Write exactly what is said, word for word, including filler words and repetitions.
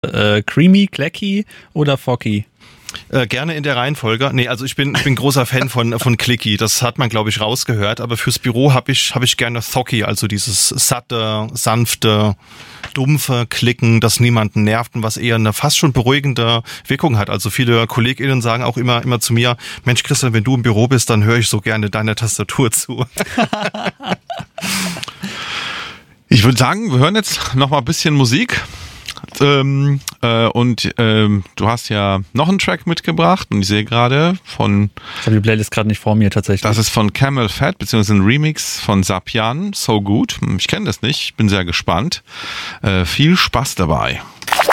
Äh, creamy, Clacky oder Foggy? Äh, gerne in der Reihenfolge. Nee, also ich bin ich bin großer Fan von von Clicky. Das hat man, glaube ich, rausgehört. Aber fürs Büro habe ich habe ich gerne Thoggy, also dieses satte, sanfte, dumpfe Klicken, das niemanden nervt und was eher eine fast schon beruhigende Wirkung hat. Also viele KollegInnen sagen auch immer immer zu mir: Mensch, Christian, wenn du im Büro bist, dann höre ich so gerne deiner Tastatur zu. Ich würde sagen, wir hören jetzt noch mal ein bisschen Musik. Ähm, äh, und ähm, du hast ja noch einen Track mitgebracht und ich sehe gerade von... Ich habe die Playlist gerade nicht vor mir tatsächlich. Das ist von Camel Fat, beziehungsweise ein Remix von Sapian, So Good. Ich kenne das nicht, bin sehr gespannt. Äh, viel Spaß dabei.